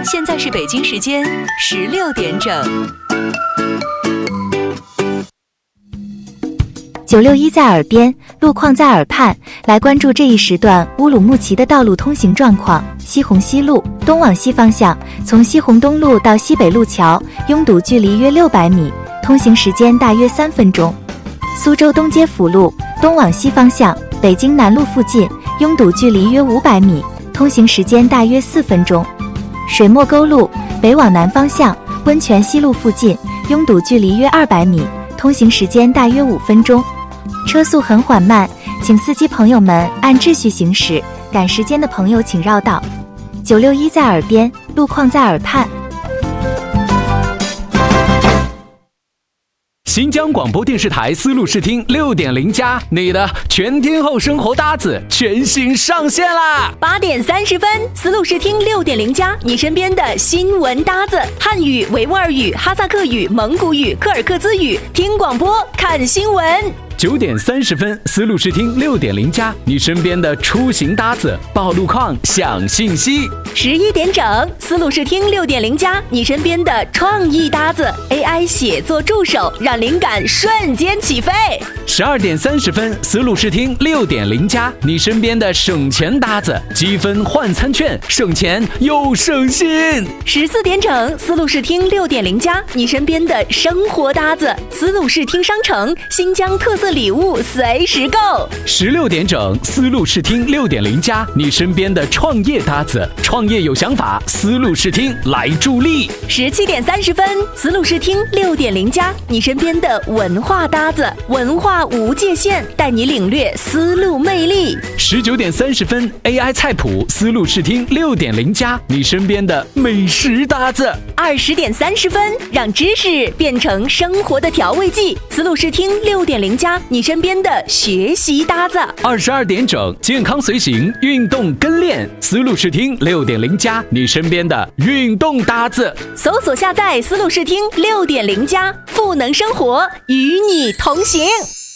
现在是北京时间16点整。 961在耳边，路况在耳畔，来关注这一时段乌鲁木齐的道路通行状况。西虹西路东往西方向，从西虹东路到西北路桥，拥堵距离约600米，通行时间大约3分钟。苏州东街辅路东往西方向，北京南路附近，拥堵距离约500米，通行时间大约4分钟。水墨沟路北往南方向，温泉西路附近，拥堵距离约200米，通行时间大约5分钟。车速很缓慢，请司机朋友们按秩序行驶，赶时间的朋友请绕道。961在耳边，路况在耳畔。 新疆广播电视台丝路视听6.0+，你的全天候生活搭子全新上线啦 ！8点30分，丝路视听6.0+，你身边的新闻搭子，汉语、维吾尔语、哈萨克语、蒙古语、柯尔克孜语，听广播看新闻。 9点30分，丝路视听6.0+，你身边的出行搭子，报路况、享信息。 11点整，丝路视听6.0+，你身边的创意搭子 ，AI 写作助手，让灵感瞬间起飞。 12点30分，丝路视听6.0+，你身边的省钱搭子，积分换餐券，省钱又省心。 14点整，丝路视听6.0+，你身边的生活搭子，丝路视听商城，新疆特色礼物随时购。 16点整，丝路视听6.0+，你身边的创业搭子，创业有想法，丝路视听来助力。 17点30分，丝路视听6.0+，你身边的文化搭子，文化无界限，带你领略丝路魅力。 19点30分 ，AI 菜谱，丝路视听6.0+，你身边的美食搭子。 20点30分，让知识变成生活的调味剂，丝路视听6.0+，你身边的学习搭子。 22点整，健康随行，运动跟练，丝路视听6.0+，你身边的运动搭子。 搜索下载丝路视听6.0+，赋能生活，与你同行。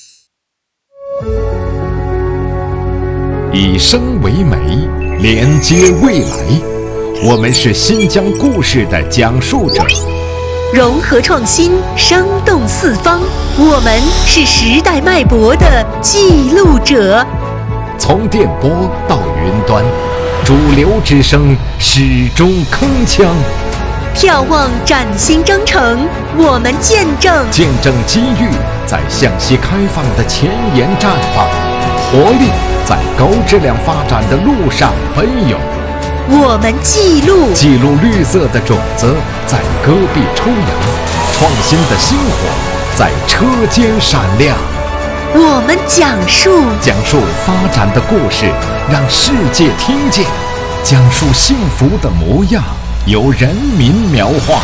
以声为媒，连接未来。我们是新疆故事的讲述者， 融合创新，生动四方。我们是时代脉搏的记录者。 从电波到云端，主流之声始终铿锵。 眺望崭新征程，我们见证机遇在向西开放的前沿绽放，活力在高质量发展的路上奔涌。 我们记录绿色的种子在戈壁抽芽，创新的星火在车间闪亮。 我们讲述发展的故事，让世界听见，讲述幸福的模样，由人民描画。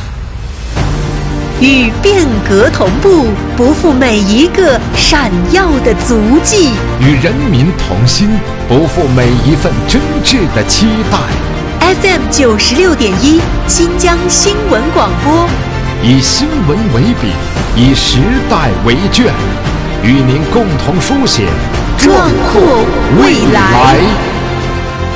与变革同步，不负每一个闪耀的足迹； 与人民同心，不负每一份真挚的期待。 FM 96.1，新疆新闻广播， 以新闻为笔，以时代为卷，与您共同书写壮阔未来。